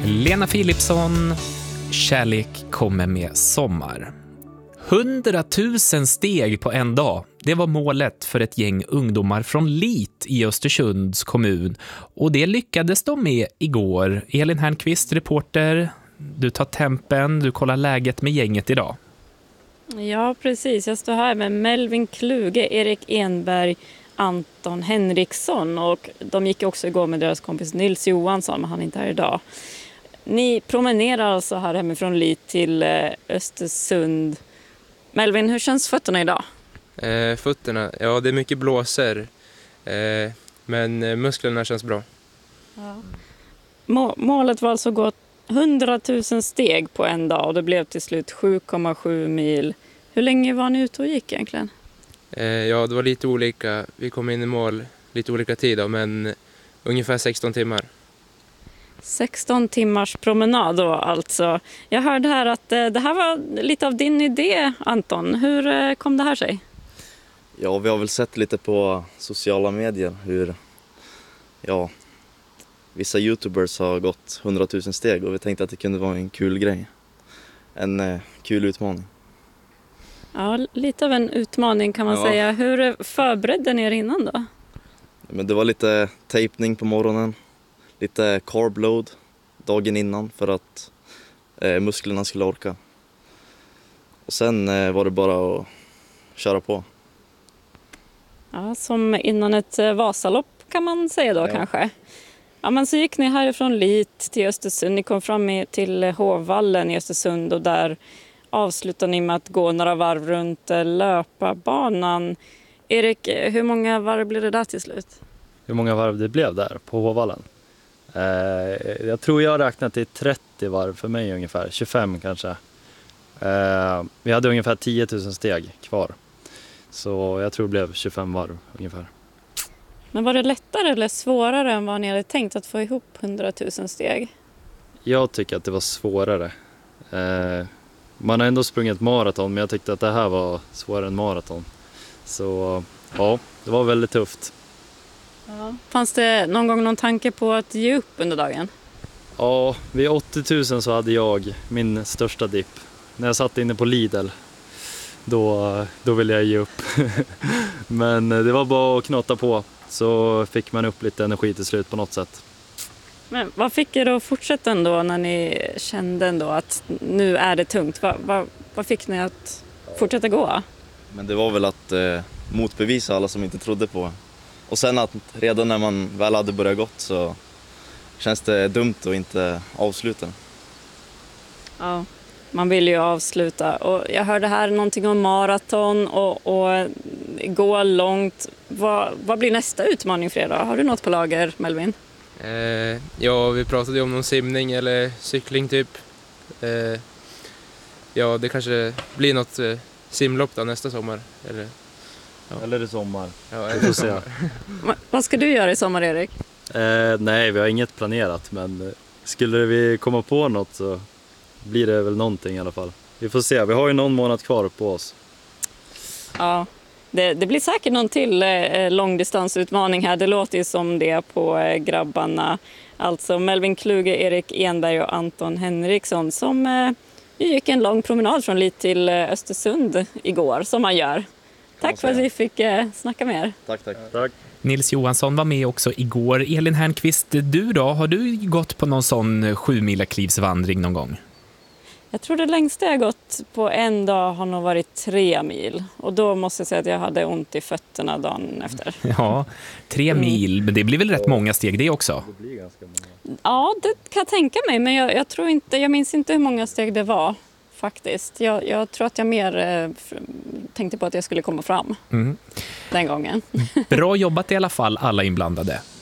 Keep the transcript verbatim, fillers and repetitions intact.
Lena Philipsson, Kärlek kommer med sommar. hundratusen steg på en dag. Det var målet för ett gäng ungdomar från Lit i Östersunds kommun. Och det lyckades de med igår. Elin Hernqvist, reporter. Du tar tempen, du kollar läget med gänget idag. Ja, precis. Jag står här med Melvin Kluge, Erik Enberg, Anton Henriksson. Och de gick också igår med deras kompis Nils Johansson, men han är inte här idag. Ni promenerar alltså här hemifrån Lit till Östersund. Melvin, hur känns fötterna idag? Eh, fötterna, ja det är mycket blåser. Eh, men musklerna känns bra. Ja. Må- målet var alltså gått hundratusen steg på en dag och det blev till slut sju komma sju mil. Hur länge var ni ute och gick egentligen? Eh, ja, det var lite olika. Vi kom in i mål lite olika tid då, men ungefär sexton timmar. sexton timmars promenad då alltså. Jag hörde här att eh, det här var lite av din idé, Anton. Hur eh, kom det här sig? Ja, vi har väl sett lite på sociala medier hur ja, vissa YouTubers har gått hundratusen steg och vi tänkte att det kunde vara en kul grej. En eh, kul utmaning. Ja, lite av en utmaning kan man Ja. säga. Hur förberedde ni er innan då? Men det var lite tejpning på morgonen, lite carb load dagen innan för att eh, musklerna skulle orka. Och sen eh, var det bara att köra på. Ja, som innan ett eh, Vasalopp kan man säga då Ja. kanske. Ja, men så gick ni härifrån Lit till Östersund. Ni kom fram i- till eh, Hovvallen i Östersund och där avslutade ni med att gå några varv runt eh, löparbanan. Erik, eh, hur många varv blev det där till slut? Hur många varv det blev där på Hovvallen? Eh, jag tror jag räknat till trettio varv för mig ungefär, tjugofem kanske. Eh, vi hade ungefär tio tusen steg kvar. Så jag tror det blev tjugofem varv ungefär. Men var det lättare eller svårare än vad ni hade tänkt att få ihop hundratusen steg? Jag tycker att det var svårare. Eh, man har ändå sprungit maraton, men jag tyckte att det här var svårare än maraton. Så ja, det var väldigt tufft. Ja. Fanns det någon gång någon tanke på att ge upp under dagen? Ja, vid åttio tusen så hade jag min största dipp. När jag satt inne på Lidl, då, då ville jag ge upp. Men det var bara att knata på, så fick man upp lite energi till slut på något sätt. Men vad fick er att fortsätta ändå när ni kände ändå att nu är det tungt? Vad, vad, vad fick ni att fortsätta gå? Men det var väl att eh, motbevisa alla som inte trodde på. Och sen att redan när man väl hade börjat gått så känns det dumt att inte avsluta. Ja, man vill ju avsluta. Och jag hörde här någonting om maraton och, och gå långt. Vad, vad blir nästa utmaning för er då? Har du något på lager, Melvin? Eh, ja, vi pratade ju om någon simning eller cykling typ. Eh, ja, det kanske blir något eh, simlopp då nästa sommar. Eller, ja. Eller i sommar. Ja, Vi eller får se. sommar. Va- vad ska du göra i sommar, Erik? Eh, nej, vi har inget planerat, men eh, skulle vi komma på något så blir det väl någonting i alla fall. Vi får se, vi har ju någon månad kvar på oss. Ja, det, det blir säkert någon till eh, långdistansutmaning här. Det låter ju som det på eh, grabbarna. Alltså Melvin Kluge, Erik Enberg och Anton Henriksson som eh, gick en lång promenad från Lit till eh, Östersund igår, som man gör. Tack för att vi fick eh, snacka med er. Tack, tack. Tack. Nils Johansson var med också igår. Elin Hernqvist, du då? Har du gått på någon sån sju mila klivsvandring någon gång? Jag tror det längsta jag gått på en dag har nog varit tre mil. Och då måste jag säga att jag hade ont i fötterna dagen efter. Ja, tre mil, men det blir väl rätt många steg det också? Det blir ganska många. Ja, det kan jag tänka mig. Men jag, jag tror inte, jag minns inte hur många steg det var faktiskt. Jag, jag tror att jag mer eh, f- tänkte på att jag skulle komma fram Mm. den gången. Bra jobbat i alla fall alla inblandade.